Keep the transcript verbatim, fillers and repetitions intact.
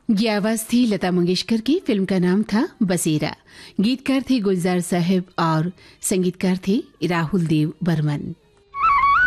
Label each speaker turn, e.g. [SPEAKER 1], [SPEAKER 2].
[SPEAKER 1] ये आवाज थी लता मंगेशकर की। फिल्म का नाम था बसेरा। गीतकार थे गुलजार साहब और संगीतकार थे राहुल देव बर्मन।